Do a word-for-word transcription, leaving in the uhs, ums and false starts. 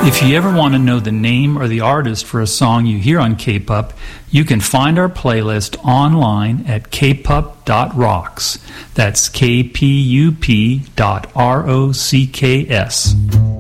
If you ever want to know the name or the artist for a song you hear on K-Pup, you can find our playlist online at k pup dot rocks. That's K P U P dot R O C K S.